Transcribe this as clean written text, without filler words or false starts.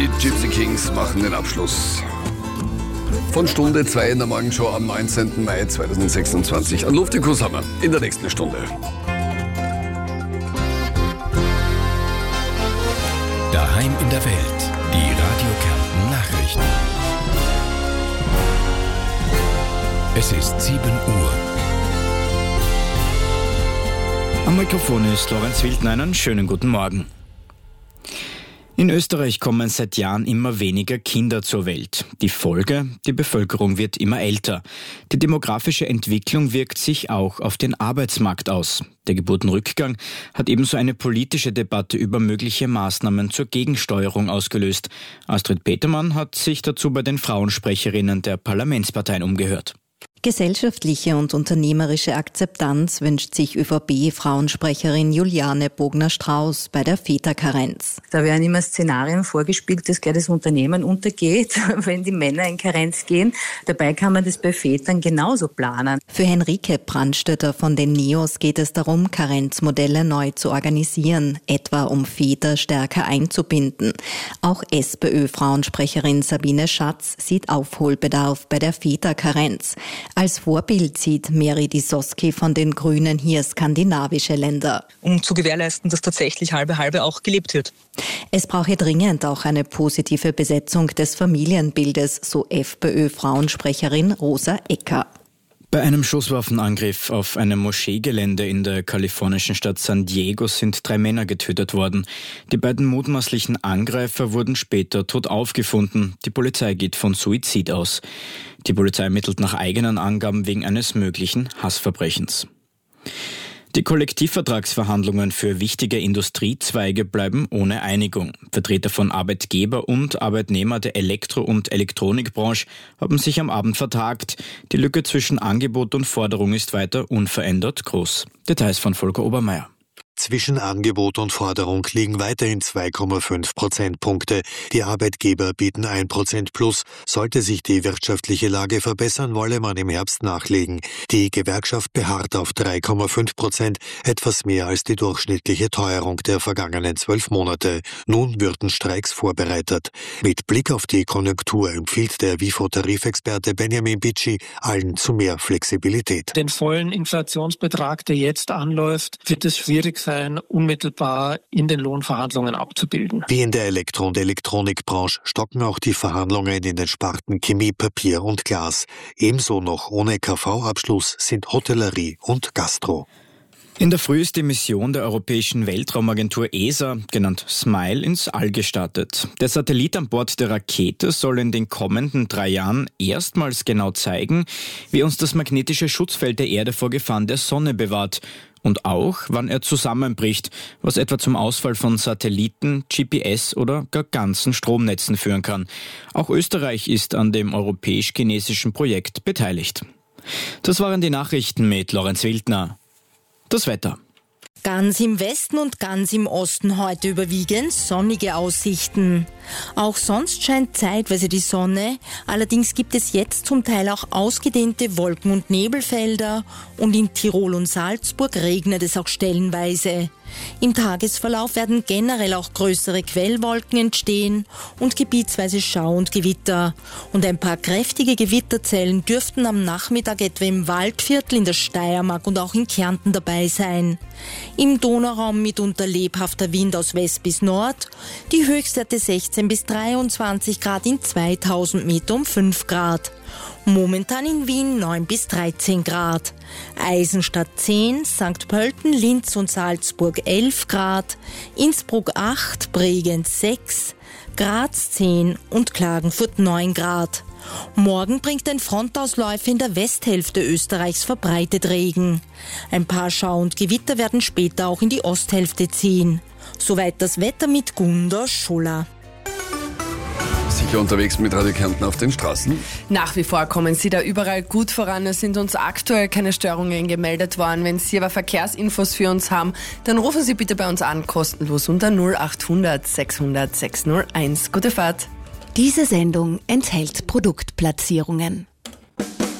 Die Gypsy Kings machen den Abschluss von Stunde 2 in der Morgenshow am 19. Mai 2026. An Luftikus haben wir in der nächsten Stunde. Daheim in der Welt, die Radio Kärnten Nachrichten. Es ist 7 Uhr. Am Mikrofon ist Lorenz Wildner. Einen schönen guten Morgen. In Österreich kommen seit Jahren immer weniger Kinder zur Welt. Die Folge? Die Bevölkerung wird immer älter. Die demografische Entwicklung wirkt sich auch auf den Arbeitsmarkt aus. Der Geburtenrückgang hat ebenso eine politische Debatte über mögliche Maßnahmen zur Gegensteuerung ausgelöst. Astrid Petermann hat sich dazu bei den Frauensprecherinnen der Parlamentsparteien umgehört. Gesellschaftliche und unternehmerische Akzeptanz wünscht sich ÖVP-Frauensprecherin Juliane Bogner-Strauß bei der Väterkarenz. Da werden immer Szenarien vorgespielt, dass gleich das Unternehmen untergeht, wenn die Männer in Karenz gehen. Dabei kann man das bei Vätern genauso planen. Für Henrike Brandstätter von den NEOS geht es darum, Karenzmodelle neu zu organisieren, etwa um Väter stärker einzubinden. Auch SPÖ-Frauensprecherin Sabine Schatz sieht Aufholbedarf bei der Väterkarenz. Als Vorbild sieht Meri Disoski von den Grünen hier skandinavische Länder. Um zu gewährleisten, dass tatsächlich halbe auch gelebt wird. Es brauche dringend auch eine positive Besetzung des Familienbildes, so FPÖ-Frauensprecherin Rosa Ecker. Bei einem Schusswaffenangriff auf einem Moscheegelände in der kalifornischen Stadt San Diego sind 3 Männer getötet worden. Die beiden mutmaßlichen Angreifer wurden später tot aufgefunden. Die Polizei geht von Suizid aus. Die Polizei ermittelt nach eigenen Angaben wegen eines möglichen Hassverbrechens. Die Kollektivvertragsverhandlungen für wichtige Industriezweige bleiben ohne Einigung. Vertreter von Arbeitgeber und Arbeitnehmer der Elektro- und Elektronikbranche haben sich am Abend vertagt. Die Lücke zwischen Angebot und Forderung ist weiter unverändert groß. Details von Volker Obermeier. Zwischen Angebot und Forderung liegen weiterhin 2,5 Prozentpunkte. Die Arbeitgeber bieten 1% plus. Sollte sich die wirtschaftliche Lage verbessern, wolle man im Herbst nachlegen. Die Gewerkschaft beharrt auf 3,5%, etwas mehr als die durchschnittliche Teuerung der vergangenen 12 Monate. Nun würden Streiks vorbereitet. Mit Blick auf die Konjunktur empfiehlt der WIFO-Tarifexperte Benjamin Bitschi allen zu mehr Flexibilität. Den vollen Inflationsbetrag, der jetzt anläuft, wird es schwierig sein, unmittelbar in den Lohnverhandlungen abzubilden. Wie in der Elektro- und Elektronikbranche stocken auch die Verhandlungen in den Sparten Chemie, Papier und Glas. Ebenso noch ohne KV-Abschluss sind Hotellerie und Gastro. In der Früh ist die Mission der Europäischen Weltraumagentur ESA, genannt SMILE, ins All gestartet. Der Satellit an Bord der Rakete soll in den kommenden 3 Jahren erstmals genau zeigen, wie uns das magnetische Schutzfeld der Erde vor Gefahren der Sonne bewahrt. Und auch, wann er zusammenbricht, was etwa zum Ausfall von Satelliten, GPS oder gar ganzen Stromnetzen führen kann. Auch Österreich ist an dem europäisch-chinesischen Projekt beteiligt. Das waren die Nachrichten mit Lorenz Wildner. Das Wetter. Ganz im Westen und ganz im Osten heute überwiegend sonnige Aussichten. Auch sonst scheint zeitweise die Sonne, allerdings gibt es jetzt zum Teil auch ausgedehnte Wolken- und Nebelfelder und in Tirol und Salzburg regnet es auch stellenweise. Im Tagesverlauf werden generell auch größere Quellwolken entstehen und gebietsweise Schau und Gewitter. Und ein paar kräftige Gewitterzellen dürften am Nachmittag etwa im Waldviertel, in der Steiermark und auch in Kärnten dabei sein. Im Donauraum mitunter lebhafter Wind aus West bis Nord, die Höchstwerte 16 bis 23 Grad, in 2000 Meter um 5 Grad. Momentan in Wien 9 bis 13 Grad. Eisenstadt 10, St. Pölten, Linz und Salzburg 11 Grad, Innsbruck 8, Bregenz 6, Graz 10 und Klagenfurt 9 Grad. Morgen bringt ein Frontausläufer in der Westhälfte Österreichs verbreitet Regen. Ein paar Schau und Gewitter werden später auch in die Osthälfte ziehen. Soweit das Wetter mit Gunda Schuller. Sicher unterwegs mit Radio Kärnten auf den Straßen? Nach wie vor kommen Sie da überall gut voran. Es sind uns aktuell keine Störungen gemeldet worden. Wenn Sie aber Verkehrsinfos für uns haben, dann rufen Sie bitte bei uns an, kostenlos unter 0800 600 601. Gute Fahrt. Diese Sendung enthält Produktplatzierungen.